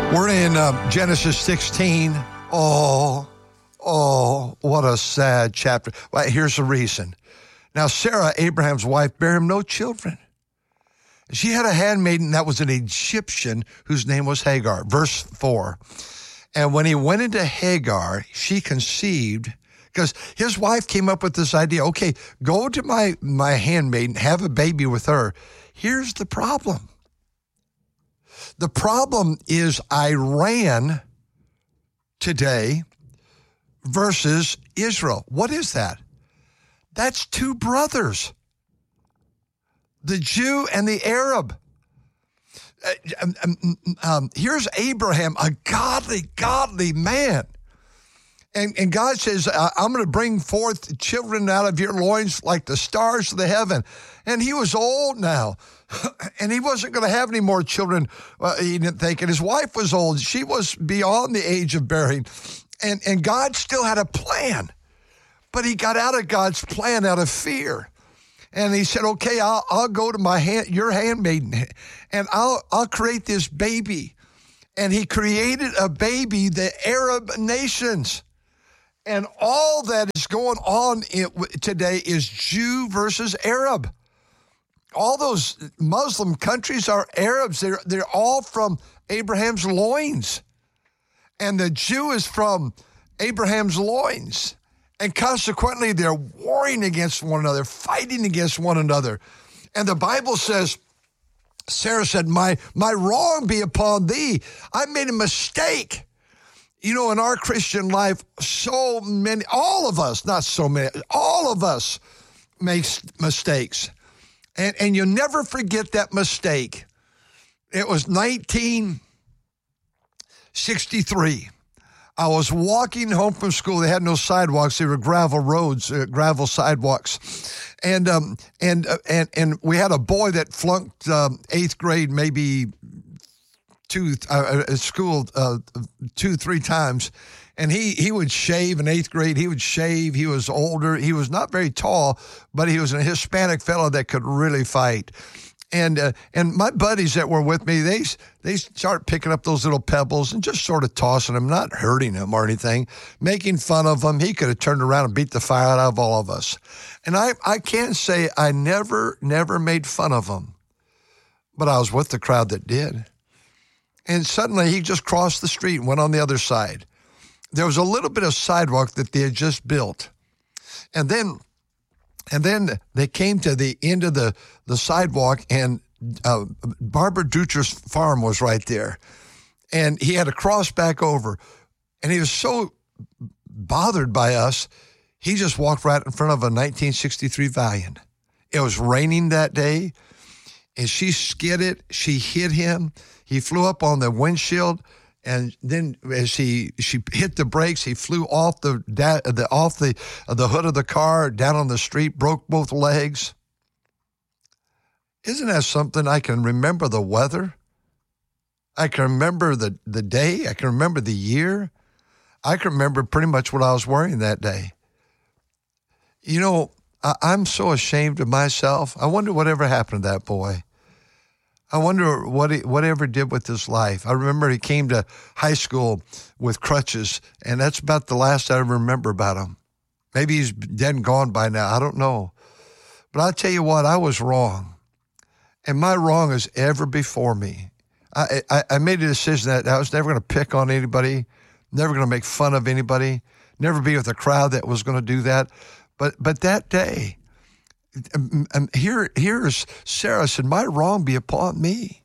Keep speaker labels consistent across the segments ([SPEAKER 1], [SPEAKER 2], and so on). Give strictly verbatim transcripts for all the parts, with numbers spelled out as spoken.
[SPEAKER 1] We're in uh, Genesis sixteen. Oh, oh, what a sad chapter. Well, here's the reason. Now, Sarah, Abraham's wife, bare him no children. She had a handmaiden that was an Egyptian whose name was Hagar. Verse four. And when he went into Hagar, she conceived, because his wife came up with this idea, okay, go to my, my handmaiden, have a baby with her. Here's the problem. The problem is Iran today versus Israel. What is that? That's two brothers, the Jew and the Arab. Uh, um, um, here's Abraham, a godly, godly man. And, and God says, I'm going to bring forth children out of your loins like the stars of the heaven. And he was old now. And he wasn't going to have any more children, uh, he didn't think. And his wife was old. She was beyond the age of bearing. And, and God still had a plan. But he got out of God's plan out of fear. And he said, okay, I'll, I'll go to my hand, your handmaiden, and I'll, I'll create this baby. And he created a baby, the Arab nations. And all that is going on in, today is Jew versus Arab. All those Muslim countries are Arabs. They're, they're all from Abraham's loins. And the Jew is from Abraham's loins. And consequently, they're warring against one another, fighting against one another. And the Bible says, Sarah said, my, my wrong be upon thee. I made a mistake. You know, in our Christian life, so many, all of us, not so many, all of us make mistakes. And, and you'll never forget that mistake. It was nineteen sixty-three. I was walking home from school. They had no sidewalks. They were gravel roads, uh, gravel sidewalks. And um, and uh, and and we had a boy that flunked um, eighth grade maybe two uh, at school uh, two, three times. And he, he would shave in eighth grade. He would shave. He was older. He was not very tall, but he was a Hispanic fellow that could really fight. And uh, and my buddies that were with me, they they start picking up those little pebbles and just sort of tossing them, not hurting him or anything, making fun of him. He could have turned around and beat the fire out of all of us. And I, I can't say I never, never made fun of him, but I was with the crowd that did. And suddenly he just crossed the street and went on the other side. There was a little bit of sidewalk that they had just built. And then and then they came to the end of the, the sidewalk, and uh, Barbara Ducher's farm was right there. And he had to cross back over. And he was so bothered by us, he just walked right in front of a nineteen sixty-three Valiant. It was raining that day, and she skidded. She hit him. He flew up on the windshield. And then, as he she hit the brakes, he flew off the, the off the the hood of the car, down on the street, broke both legs. Isn't that something? I can remember the weather. I can remember the, the day. I can remember the year. I can remember pretty much what I was wearing that day. You know, I, I'm so ashamed of myself. I wonder whatever happened to that boy. I wonder what he, whatever did with his life. I remember he came to high school with crutches, and that's about the last I remember about him. Maybe he's dead and gone by now. I don't know. But I'll tell you what, I was wrong. And my wrong is ever before me. I, I, I made a decision that I was never going to pick on anybody, never going to make fun of anybody, never be with a crowd that was going to do that. But but that day, And here, here's Sarah said, my wrong be upon me.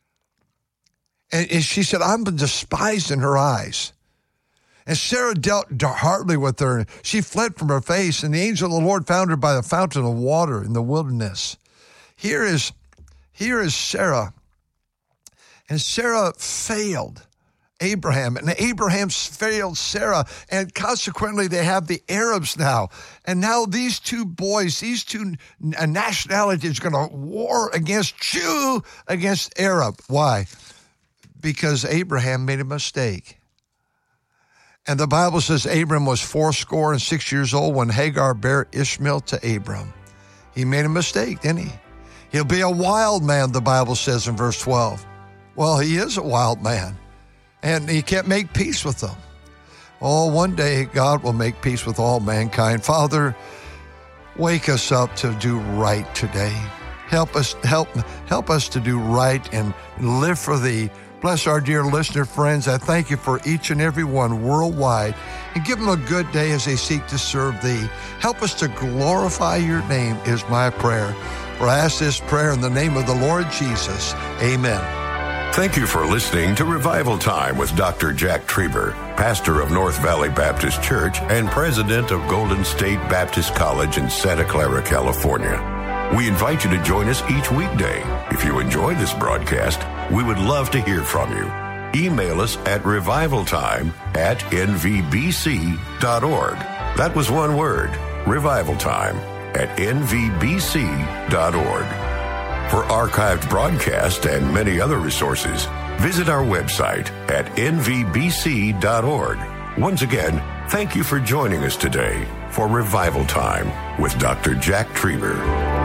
[SPEAKER 1] And, and she said, I'm despised in her eyes. And Sarah dealt hardly with her. She fled from her face, and the angel of the Lord found her by the fountain of water in the wilderness. Here is, here is Sarah. And Sarah failed Abraham, and Abraham failed Sarah, and consequently they have the Arabs now. And now these two boys, these two nationalities are going to war against Jew, against Arab. Why? Because Abraham made a mistake. And the Bible says Abram was fourscore and six years old when Hagar bare Ishmael to Abram. He made a mistake, didn't he? He'll be a wild man, the Bible says in verse twelve. Well, he is a wild man. and he can't make peace with them. Oh, one day God will make peace with all mankind. Father, wake us up to do right today. Help us, help, help us to do right and live for thee. Bless our dear listener friends. I thank you for each and every one worldwide, and give them a good day as they seek to serve thee. Help us to glorify your name is my prayer. For I ask this prayer in the name of the Lord Jesus. Amen.
[SPEAKER 2] Thank you for listening to Revival Time with Doctor Jack Trieber, pastor of North Valley Baptist Church and president of Golden State Baptist College in Santa Clara, California. We invite you to join us each weekday. If you enjoy this broadcast, we would love to hear from you. Email us at revivaltime at n v b c dot org. That was one word, revivaltime at n v b c dot org. For archived broadcasts and many other resources, visit our website at n v b c dot org. Once again, thank you for joining us today for Revival Time with Doctor Jack Trieber.